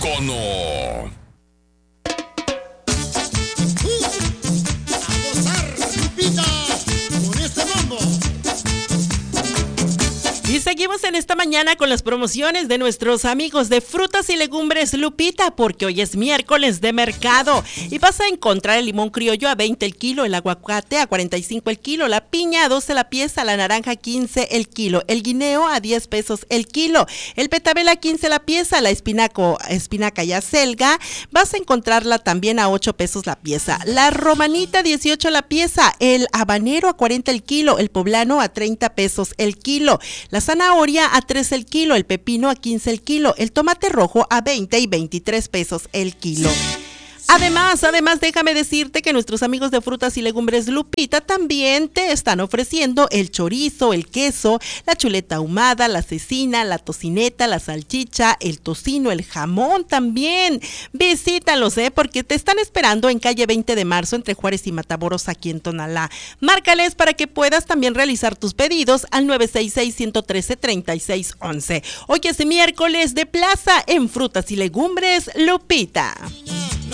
Icono. A gozar, Lupita, con este mambo. Y seguimos en esta mañana con las promociones de nuestros amigos de Frutas y Legumbres Lupita, porque hoy es miércoles de mercado y vas a encontrar el limón criollo a 20 el kilo, el aguacate a 45 el kilo, la piña a 12 la pieza, la naranja a 15 el kilo, el guineo a 10 pesos el kilo, el betabel a 15 la pieza, la espinaca y acelga vas a encontrarla también a 8 pesos la pieza, la romanita a 18 la pieza, el habanero a 40 el kilo, el poblano a 30 pesos el kilo, la zanahoria a 3 el kilo, el pepino a 15 el kilo, el tomate rojo a 20 y 23 pesos el kilo. Además, déjame decirte que nuestros amigos de Frutas y Legumbres Lupita también te están ofreciendo el chorizo, el queso, la chuleta ahumada, la cecina, la tocineta, la salchicha, el tocino, el jamón también. Visítalos, porque te están esperando en calle 20 de marzo entre Juárez y Matamoros aquí en Tonalá. Márcales para que puedas también realizar tus pedidos al 966-113-3611. Hoy es miércoles de plaza en Frutas y Legumbres Lupita.